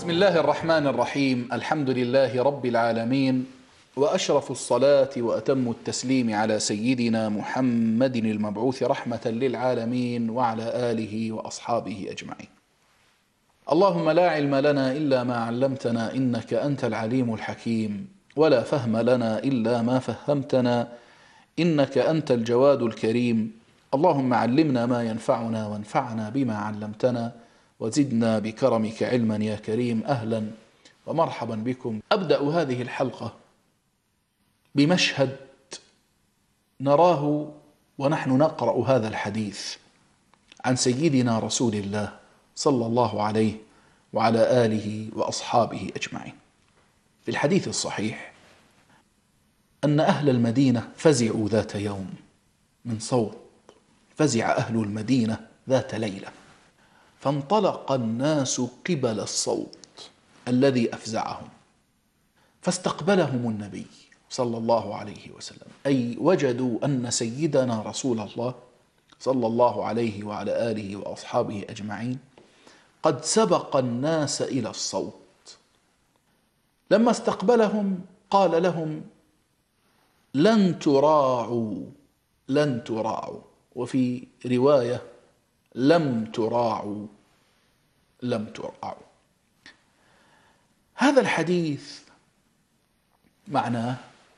بسم الله الرحمن الرحيم. الحمد لله رب العالمين، وأشرف الصلاة وأتم التسليم على سيدنا محمد المبعوث رحمة للعالمين وعلى آله وأصحابه أجمعين. اللهم لا علم لنا إلا ما علمتنا إنك أنت العليم الحكيم، ولا فهم لنا إلا ما فهمتنا إنك أنت الجواد الكريم. اللهم علمنا ما ينفعنا وانفعنا بما علمتنا وزدنا بكرمك علما يا كريم. أهلا ومرحبا بكم. أبدأ هذه الحلقة بمشهد نراه ونحن نقرأ هذا الحديث عن سيدنا رسول الله صلى الله عليه وعلى آله وأصحابه أجمعين. في الحديث الصحيح أن أهل المدينة فزعوا ذات يوم من صوت، فزع أهل المدينة ذات ليلة، فانطلق الناس قبل الصوت الذي أفزعهم، فاستقبلهم النبي صلى الله عليه وسلم، أي وجدوا أن سيدنا رسول الله صلى الله عليه وعلى آله وأصحابه أجمعين قد سبق الناس إلى الصوت. لما استقبلهم قال لهم: لن تراعوا، لن تراعوا، وفي رواية لم تراعوا، لم تراعوا. هذا الحديث معناه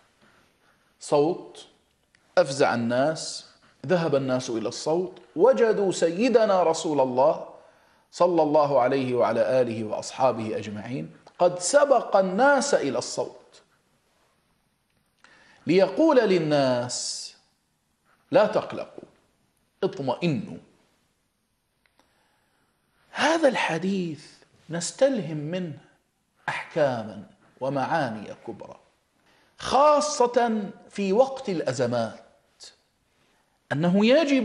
صوت أفزع الناس، ذهب الناس إلى الصوت، وجدوا سيدنا رسول الله صلى الله عليه وعلى آله وأصحابه أجمعين قد سبق الناس إلى الصوت، ليقول للناس: لا تقلقوا، اطمئنوا. هذا الحديث نستلهم منه أحكاما ومعاني كبرى، خاصة في وقت الأزمات، أنه يجب